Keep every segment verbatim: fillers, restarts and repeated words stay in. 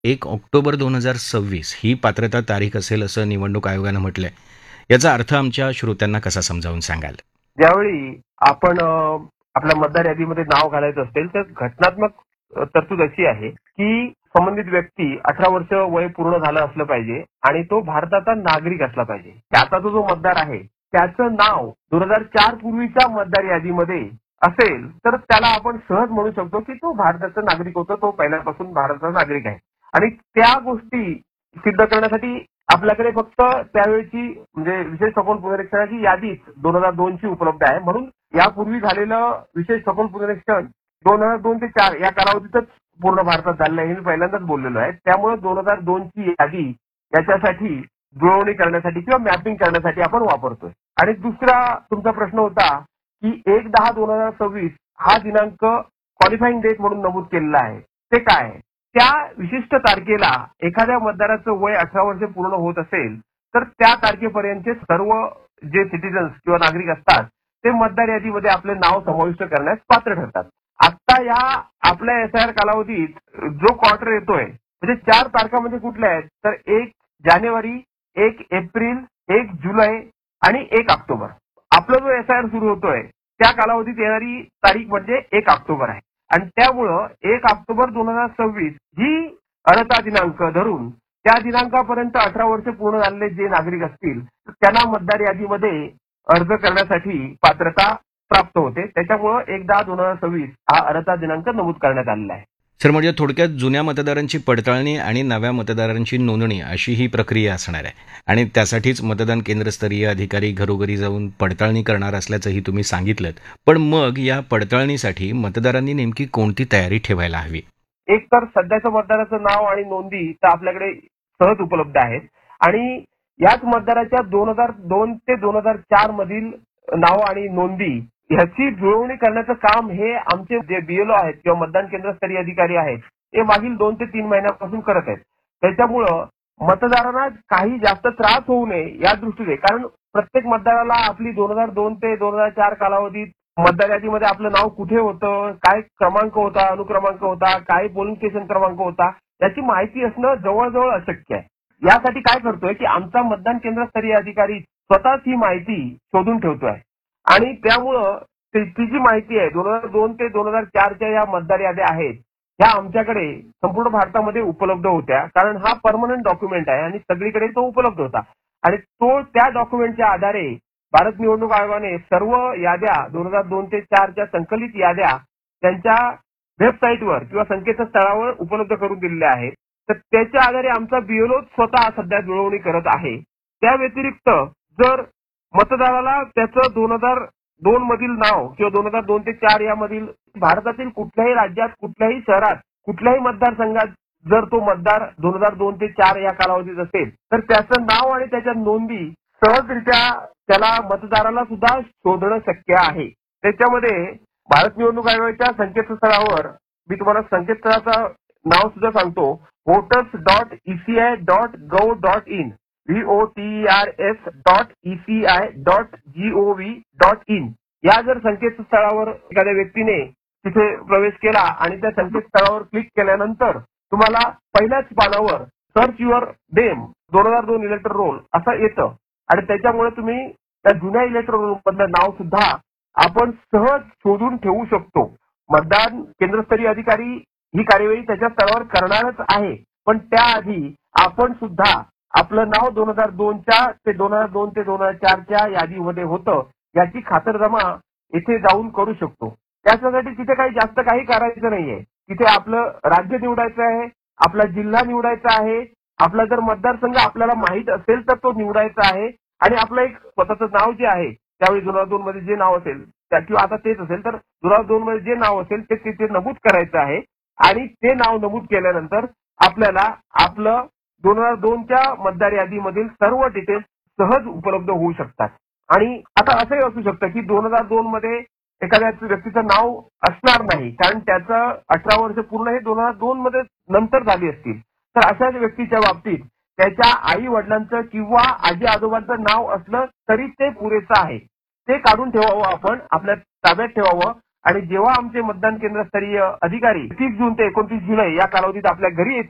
एक ऑक्टोबर दोन हजार सव्वीस ही पात्रता तारीख असेल असं निवडणूक आयोगानं म्हटलंय. याचा अर्थ आमच्या श्रोत्यांना कसा समजावून सांगाल? ज्यावेळी आपण अ, आपल्या मतदार यादीमध्ये नाव घालायचं असेल तर घटनात्मक अ, तरतूद अशी आहे की संबंधित व्यक्ती अठरा वर्ष वय पूर्ण झालं असलं पाहिजे आणि तो भारताचा नागरिक असला पाहिजे. आता तो जो मतदार आहे त्याचं नाव दोन हजार चार पूर्वीच्या मतदार यादीमध्ये असेल तर त्याला आपण सहज म्हणू शकतो की तो भारताचा नागरिक होता, तो पहिल्यापासून भारताचा नागरिक आहे. आणि त्या गोष्टी सिद्ध करण्यासाठी आपल्याकडे फक्त त्यावेळची म्हणजे विशेष सखोल पुनरीक्षणाची यादीच दोन हजार दोन ची उपलब्ध आहे. म्हणून यापूर्वी झालेलं विशेष सखोल पुनरीक्षण दोन हजार दोन ते चार या कालावधीतच पूर्ण भारतात झालेलं आहे हे मी पहिल्यांदाच बोललेलो आहे. त्यामुळे दोन हजार दोन ची यादी याच्यासाठी जुळवणी करण्यासाठी किंवा मॅपिंग करण्यासाठी आपण वापरतोय. आणि दुसरा तुमचा प्रश्न होता की एक दहा दोन हजार सव्वीस हा दिनांक क्वालिफाईंग डेट म्हणून नमूद केलेला आहे. ते काय आहे? त्या विशिष्ट तारखेला एखाद्या मतदाराचं वय अठरा वर्ष पूर्ण होत असेल तर त्या तारखेपर्यंतचे सर्व जे सिटीजन्स किंवा नागरिक असतात ते मतदार यादीमध्ये आपले नाव समाविष्ट करण्यास पात्र ठरतात. आता या आपल्या एस आय आर कालावधीत जो क्वार्टर येतोय म्हणजे चार तारखा म्हणजे कुठल्या आहेत तर एक जानेवारी, एक एप्रिल, एक जुलै आणि एक ऑक्टोबर. आपला जो एस आय आर सुरू होतोय त्या कालावधीत येणारी तारीख म्हणजे एक ऑक्टोबर आहे. आणि त्यामुळं एक ऑक्टोबर दोन हजार सव्वीस ही अर्हता दिनांक धरून त्या दिनांकापर्यंत अठरा वर्ष पूर्ण झालेले जे नागरिक असतील त्यांना मतदार यादीमध्ये अर्ज करण्यासाठी पात्रता प्राप्त होते. त्याच्यामुळं एक दहा दोन हजार सव्वीस हा अर्हता दिनांक नमूद करण्यात आलेला आहे. सर, म्हणजे थोडक्यात जुन्या मतदारांची पडताळणी आणि नव्या मतदारांची नोंदणी अशी ही प्रक्रिया असणार आहे आणि त्यासाठीच मतदान केंद्रस्तरीय अधिकारी घरोघरी जाऊन पडताळणी करणार असल्याचंही तुम्ही सांगितलं. पण मग या पडताळणीसाठी मतदारांनी नेमकी कोणती तयारी ठेवायला हवी? एक तर सध्याचं मतदाराचं नाव आणि नोंदी तर आपल्याकडे सहज उपलब्ध आहेत आणि याच मतदाराच्या दोन हजार दोन ते दोन हजार चार मधील नाव आणि नोंदी ह्याची जुळवणी करण्याचं काम हे आमचे जे बीएलओ आहेत किंवा मतदान केंद्रस्तरीय अधिकारी आहेत ते मागील दोन ते तीन महिन्यापासून करत आहेत. त्याच्यामुळं मतदारांना काही जास्त त्रास होऊ नये या दृष्टीने, कारण प्रत्येक मतदाराला आपली दोन हजार दोन ते दोन हजार चार कालावधीत मतदार यादीमध्ये आपलं नाव कुठे होतं, काय क्रमांक होता, अनुक्रमांक होता, काय पोलिंग स्टेशन क्रमांक होता याची माहिती असणं जवळजवळ अशक्य आहे. यासाठी काय करतोय की आमचा मतदान केंद्रस्तरीय अधिकारी स्वतःच ही माहिती शोधून ठेवतोय आणि त्यामुळं ती जी माहिती आहे दोन हजार दोन ते दोन हजार चारच्या या मतदार याद्या आहेत ह्या आमच्याकडे संपूर्ण भारतामध्ये उपलब्ध होत्या, कारण हा परमनंट डॉक्युमेंट आहे आणि सगळीकडे तो उपलब्ध होता. आणि तो त्या डॉक्युमेंटच्या आधारे भारत निवडणूक आयोगाने सर्व याद्या दोन हजार दोन ते चारच्या संकलित याद्या त्यांच्या वेबसाईटवर किंवा संकेतस्थळावर उपलब्ध करून दिलेल्या आहेत. तर त्याच्या आधारे आमचा बीएलओ स्वतः सध्या जुळवणी करत आहे. त्या व्यतिरिक्त जर मतदाराला त्याचं दोन हजार दोन मधील नाव किंवा दोन हजार दोन ते चार यामधील भारतातील कुठल्याही राज्यात कुठल्याही शहरात कुठल्याही मतदारसंघात जर तो मतदार दोन हजार दोन ते चार या कालावधीत असेल तर त्याचं नाव आणि त्याच्या नोंदी सहजरित्या त्याला मतदाराला सुद्धा शोधणं शक्य आहे. त्याच्यामध्ये भारत निवडणूक आयोगाच्या संकेतस्थळावर मी तुम्हाला संकेतस्थळाचं नाव सुद्धा सांगतो, voters dot ECI dot gov dot in V O T R S dot ECI dot G O V dot in या जर संकेतस्थळावर एखाद्या व्यक्तीने तिथे प्रवेश केला आणि त्या संकेतस्थळावर क्लिक केल्यानंतर तुम्हाला पहिल्याच पानावर सर्च युअर नेम दोन हजार दोन इलेक्टर रोल असं येतं आणि त्याच्यामुळे तुम्ही त्या जुन्या इलेक्टर रोल मधलं नाव सुद्धा आपण सहज शोधून ठेवू शकतो. मतदान केंद्रस्तरीय अधिकारी ही कार्यवाही त्याच्या स्तरावर करणारच आहे, पण त्याआधी आपण सुद्धा आपलं नाव दोन हजार दोनच्या ते दोन हजार दोन ते दोन हजार चारच्या यादीमध्ये होतं याची खातरजमा इथे जाऊन करू शकतो. त्याच्यासाठी तिथे काही जास्त काही करायचं नाहीये. तिथे आपलं राज्य निवडायचं आहे, आपला जिल्हा निवडायचा आहे, आपला जर मतदारसंघ आपल्याला माहित असेल तर तो निवडायचा आहे आणि आपलं एक स्वतःचं नाव जे आहे त्यावेळी दोन हजार दोन मध्ये जे नाव असेल किंवा आता तेच असेल तर दोन हजार दोन मध्ये जे नाव असेल ते तिथे नमूद करायचं आहे आणि ते नाव नमूद केल्यानंतर आपल्याला आपलं दोन हजार दोनच्या मतदार यादीमधील सर्व डिटेल्स सहज उपलब्ध होऊ शकतात. आणि आता असंही असू शकतं की दोन हजार दोन मध्ये एखाद्या व्यक्तीचं नाव असणार नाही, कारण त्याचं अठरा वर्ष पूर्ण हे दोन हजार दोन मध्ये नंतर झाली असतील. तर अशा व्यक्तीच्या बाबतीत त्याच्या आई वडिलांचं किंवा आजी आजोबांचं नाव असलं तरी ते पुरेसं आहे. ते काढून ठेवावं, आपण आपल्या ताब्यात ठेवावं आणि जेव्हा आमचे मतदान केंद्रस्तरीय अधिकारी तीस जून ते एकोणतीस जुलै या कालावधीत आपल्या घरी येतील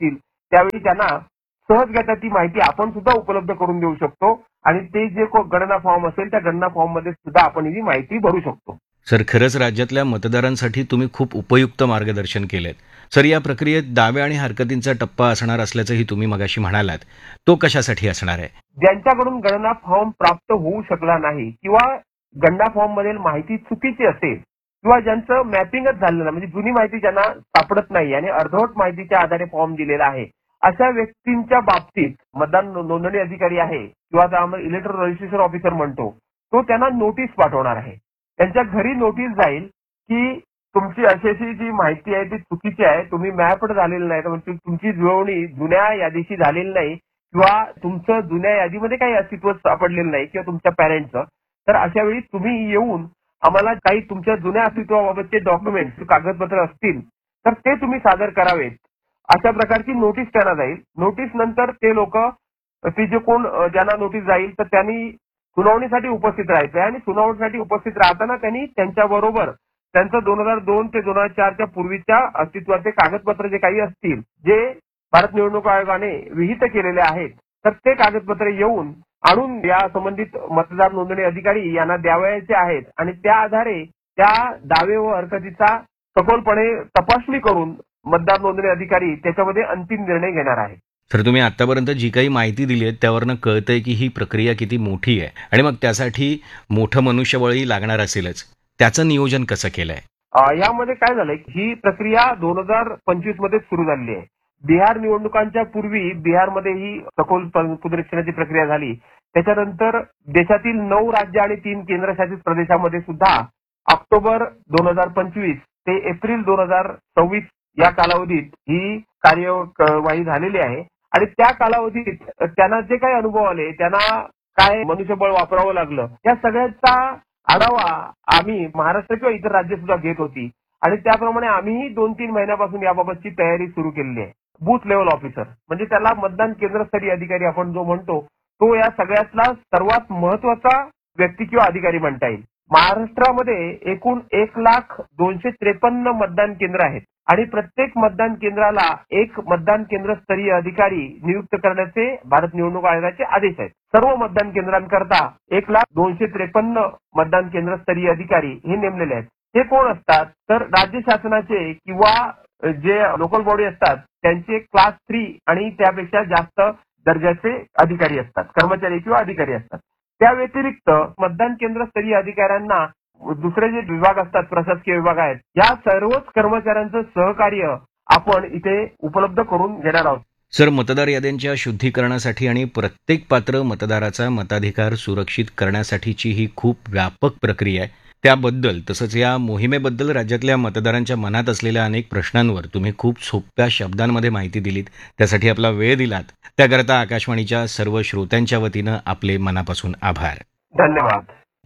त्यावेळी त्यांना सहजगत्या ती माहिती आपण सुद्धा उपलब्ध करून देऊ शकतो आणि ते जे को- गणना फॉर्म असेल त्या गणना फॉर्म मध्ये सुद्धा आपण ही माहिती भरू शकतो. सर, खरंच राज्यातल्या मतदारांसाठी तुम्ही खूप उपयुक्त मार्गदर्शन केलेत. सर, या प्रक्रियेत दावे आणि हरकतींचा टप्पा असणार असल्याचंही तुम्ही मगाशी म्हणालात. तो कशासाठी असणार आहे? ज्यांच्याकडून गणना फॉर्म प्राप्त होऊ शकला नाही किंवा गणना फॉर्म मधील माहिती चुकीची असेल किंवा ज्यांचं मॅपिंगच झालेलं नाही, म्हणजे जुनी माहिती ज्यांना सापडत नाही आणि अर्धवट माहितीच्या आधारे फॉर्म दिलेला आहे, अशा व्यक्तींच्या बाबतीत मतदान नो- नोंदणी अधिकारी आहे किंवा त्यामध्ये इलेक्ट्रॉनिक रजिस्ट्रेशन ऑफिसर म्हणतो, तो त्यांना नोटीस पाठवणार आहे. त्यांच्या घरी नोटीस जाईल की तुमची अशी अशी जी माहिती आहे ती चुकीची आहे, तुम्ही मॅप्ड झालेलं नाही, म्हणजे तुमची जुळवणी जुन्या यादीशी झालेली नाही किंवा तुमचं जुन्या यादीमध्ये काही अस्तित्व सापडलेलं नाही किंवा तुमच्या पॅरेंटचं, तर अशा वेळी तुम्ही येऊन आम्हाला काही तुमच्या जुन्या अस्तित्वाबाबतचे डॉक्युमेंट्स कागदपत्र असतील तर ते तुम्ही सादर करावेत. अशा प्रकारची नोटीस त्यांना जाईल. नोटीस नंतर ते लोक ती जे कोण अ, ज्यांना नोटीस जाईल तर त्यांनी सुनावणीसाठी उपस्थित राहायचं आहे आणि सुनावणीसाठी उपस्थित राहताना त्यांनी त्यांच्याबरोबर त्यांचं दोन हजार दोन ते दोन हजार चारच्या पूर्वीच्या अस्तित्वाचे कागदपत्र जे काही असतील जे भारत निवडणूक आयोगाने विहित केलेले आहेत तर ते कागदपत्र येऊन आणून या संबंधित मतदार नोंदणी अधिकारी यांना द्यावयाचे आहेत आणि त्या आधारे त्या दावे व हरकतीचा सखोलपणे तपासणी करून मतदार नोंदणी अधिकारी त्याच्यामध्ये अंतिम निर्णय घेणार आहे. तर तुम्ही आतापर्यंत जी काही माहिती दिली आहे त्यावरनं कळतंय की ही प्रक्रिया किती मोठी आहे आणि मग त्यासाठी मोठं मनुष्यबळही लागणार असेलच. त्याचं नियोजन कसं केलंय? अ, यामध्ये काय झालंय, ही प्रक्रिया दोन हजार पंचवीस मध्ये सुरू झालेली आहे. बिहार निवडणुकांच्या पूर्वी बिहारमध्ये ही सखोल प- पुनरीक्षणाची प्रक्रिया झाली. त्याच्यानंतर देशातील नऊ राज्य आणि तीन केंद्रशासित प्रदेशामध्ये सुद्धा ऑक्टोबर दोन हजार पंचवीस ते एप्रिल दोन हजार सव्वीस या कालावधीत ही कार्यवाही झालेली आहे आणि त्या कालावधीत त्यांना जे काही अनुभव आले, त्यांना काय मनुष्यबळ वापरावं लागलं, या सगळ्याचा आढावा आम्ही महाराष्ट्र किंवा इतर राज्य सुद्धा घेत होती आणि त्याप्रमाणे आम्हीही दोन तीन महिन्यापासून याबाबतची तयारी सुरू केलेली आहे. बूथ लेव्हल ऑफिसर म्हणजे त्याला मतदान केंद्रस्तरीय अधिकारी आपण जो म्हणतो, तो या सगळ्यातला सर्वात महत्वाचा व्यक्ती किंवा अधिकारी म्हणता येईल. महाराष्ट्रामध्ये एकूण एक लाख दोनशे त्रेपन्न मतदान केंद्र आहेत आणि प्रत्येक मतदान केंद्राला एक मतदान केंद्र स्तरीय अधिकारी नियुक्त करण्याचे भारत निवडणूक आयोगाचे आदेश आहेत. सर्व मतदान केंद्रांकरता एक लाख दोनशे त्रेपन्न मतदान केंद्र स्तरीय अधिकारी हे नेमलेले आहेत. हे कोण असतात तर राज्य शासनाचे किंवा जे लोकल बॉडी असतात त्यांचे क्लास थ्री आणि त्यापेक्षा जास्त दर्जाचे अधिकारी असतात, कर्मचारी किंवा अधिकारी असतात. त्या व्यतिरिक्त मतदान केंद्र स्तरीय अधिकाऱ्यांना दुसरे जे विभाग असतात, प्रशासकीय विभाग आहेत, या सर्वच कर्मचाऱ्यांचं सहकार्य आपण इथे उपलब्ध करून घेणार आहोत. सर, मतदार याद्यांच्या शुद्धीकरणासाठी आणि प्रत्येक पात्र मतदाराचा मताधिकार सुरक्षित करण्यासाठीची ही खूप व्यापक प्रक्रिया आहे. त्याबद्दल तसंच या मोहिमेबद्दल राज्यातल्या मतदारांच्या मनात असलेल्या अनेक प्रश्नांवर तुम्ही खूप सोप्या शब्दांमध्ये माहिती दिलीत. त्यासाठी आपला वेळ दिलात त्याकरता आकाशवाणीच्या सर्व श्रोत्यांच्या वतीनं आपले मनापासून आभार. धन्यवाद.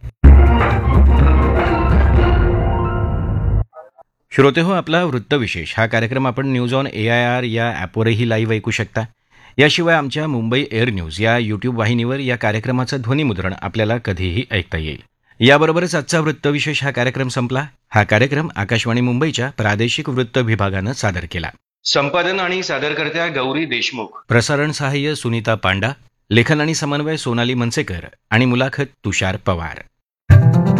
श्रोते हो, आपला वृत्तविशेष हा कार्यक्रम आपण news on A I R या ॲपवरही लाईव्ह ऐकू शकता. याशिवाय आमच्या मुंबई एअर न्यूज या यूट्यूब वाहिनीवर या कार्यक्रमाचं ध्वनिमुद्रण आपल्याला कधीही ऐकता येईल. याबरोबरच आजचा वृत्तविशेष हा कार्यक्रम संपला. हा कार्यक्रम आकाशवाणी मुंबईच्या प्रादेशिक वृत्त विभागानं सादर केला. संपादन आणि सादरकर्त्या गौरी देशमुख, प्रसारण सहाय्य सुनीता पांडा, लेखन आणि समन्वय सोनाली मनसेकर आणि मुलाखत तुषार पवार.